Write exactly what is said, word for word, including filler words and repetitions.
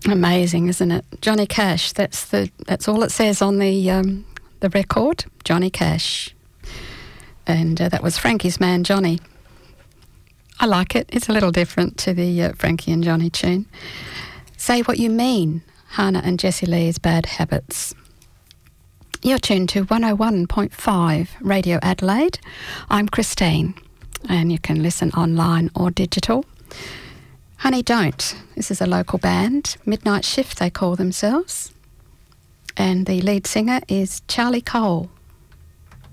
Amazing, isn't it? Johnny Cash, that's the that's all it says on the um, the record, Johnny Cash. And uh, that was Frankie's man, Johnny. I like it. It's a little different to the uh, Frankie and Johnny tune. Say What You Mean, Hannah and Jessie Lee's Bad Habits. You're tuned to one oh one point five Radio Adelaide. I'm Christine, and you can listen online or digital. Honey Don't. This is a local band. Midnight Shift, they call themselves. And the lead singer is Charlie Cole.